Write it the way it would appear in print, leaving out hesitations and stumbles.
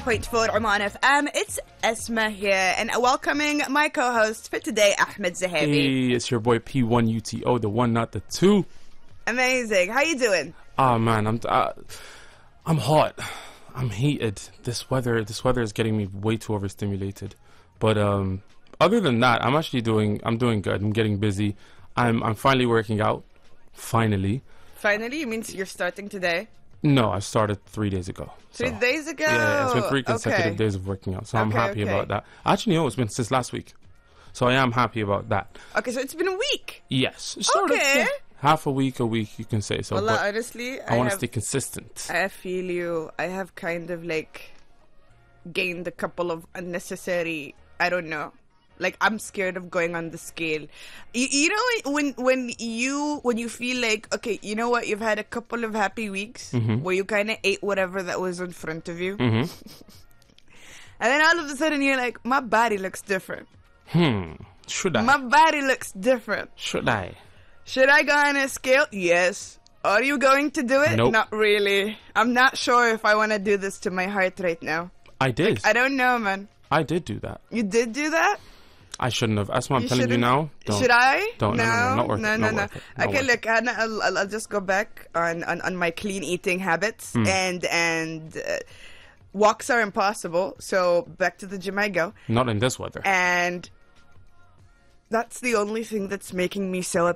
90.4 Oman FM. It's Esma here, and welcoming my co-host for today, Ahmed Zahabi. Hey, it's your boy P1UTO, the one, not the two. Amazing. How you doing? Oh man, I'm hot. I'm heated. This weather is getting me way too overstimulated. But other than that, I'm doing good. I'm getting busy. I'm finally working out. Finally. Finally? You mean you're starting today? No, I started 3 days ago. 3 days ago? Yeah, it's been 3 consecutive days of working out. So I'm happy about that. Actually, no, it's been since last week. So I am happy about that. Okay, so it's been a week? Yes. Sort of, yeah. Half a week, you can say so. Well, honestly, I want to stay consistent. I feel you. I have kind of gained a couple of unnecessary, I don't know. I'm scared of going on the scale. You know when you feel like, okay, you know what, you've had a couple of happy weeks where you kind of ate whatever that was in front of you. And then all of a sudden you're like, my body looks different. Should I? My body looks different. Should I? Should I go on a scale? Yes. Are you going to do it? Nope. Not really. I'm not sure if I want to do this to my heart right now. I did. I don't know, man. I did do that. You did do that? I shouldn't have. That's what I'm telling you now. Don't. Should I? Don't. No, not worth it. No. Okay, look, I'll just go back on my clean eating habits and walks are impossible. So back to the gym I go. Not in this weather. And that's the only thing that's making me so